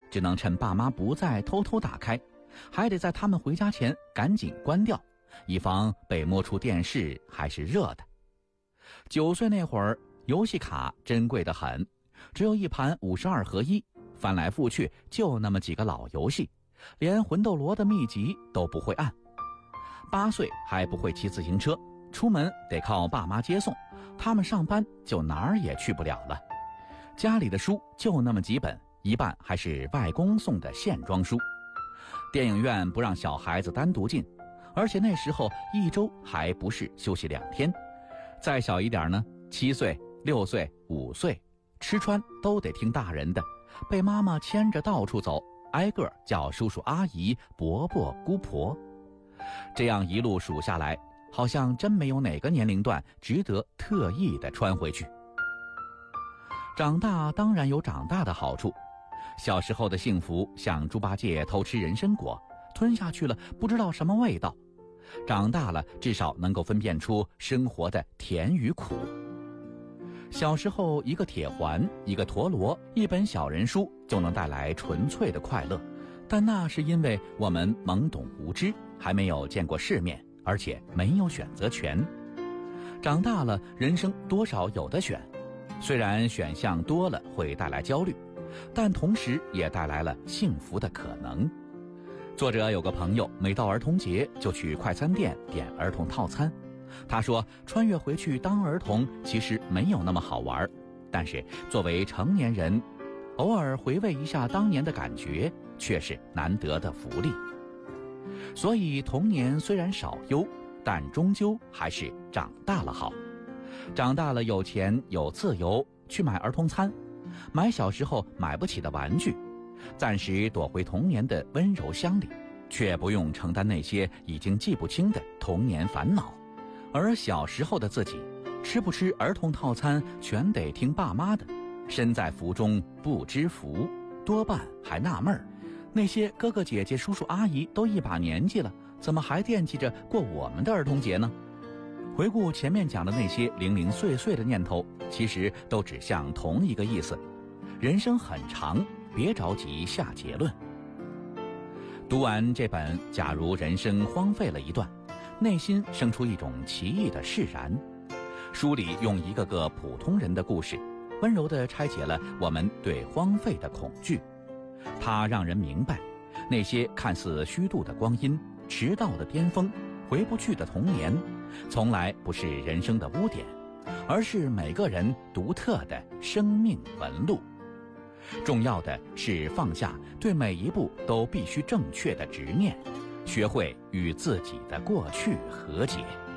只能趁爸妈不在偷偷打开，还得在他们回家前赶紧关掉，以防被摸出电视还是热的。9岁那会儿，游戏卡珍贵得很，只有一盘52合一，翻来覆去就那么几个老游戏，连魂斗罗的秘籍都不会按。8岁还不会骑自行车，出门得靠爸妈接送，他们上班就哪儿也去不了了。家里的书就那么几本，一半还是外公送的线装书。电影院不让小孩子单独进，而且那时候1周还不是休息2天。再小一点呢，7岁、6岁、5岁，吃穿都得听大人的，被妈妈牵着到处走，挨个叫叔叔阿姨、伯伯姑婆。这样一路数下来，好像真没有哪个年龄段值得特意的穿回去。长大当然有长大的好处，小时候的幸福像猪八戒偷吃人参果，吞下去了不知道什么味道，长大了至少能够分辨出生活的甜与苦。小时候一个铁环，一个陀螺，一本小人书就能带来纯粹的快乐，但那是因为我们懵懂无知，还没有见过世面，而且没有选择权。长大了，人生多少有的选，虽然选项多了会带来焦虑，但同时也带来了幸福的可能。作者有个朋友，每到儿童节就去快餐店点儿童套餐。他说，穿越回去当儿童其实没有那么好玩，但是作为成年人，偶尔回味一下当年的感觉，却是难得的福利。所以童年虽然少忧，但终究还是长大了好。长大了有钱有自由，去买儿童餐，买小时候买不起的玩具，暂时躲回童年的温柔乡里，却不用承担那些已经记不清的童年烦恼。而小时候的自己，吃不吃儿童套餐全得听爸妈的，身在福中不知福，多半还纳闷儿，那些哥哥姐姐叔叔阿姨都一把年纪了，怎么还惦记着过我们的儿童节呢？回顾前面讲的那些零零碎碎的念头，其实都指向同一个意思：人生很长，别着急下结论。读完这本《假如人生荒废了一段》，内心生出一种奇异的释然。书里用一个个普通人的故事，温柔地拆解了我们对荒废的恐惧。它让人明白，那些看似虚度的光阴、迟到的巅峰、回不去的童年，从来不是人生的污点，而是每个人独特的生命纹路。重要的是放下对每一步都必须正确的执念，学会与自己的过去和解。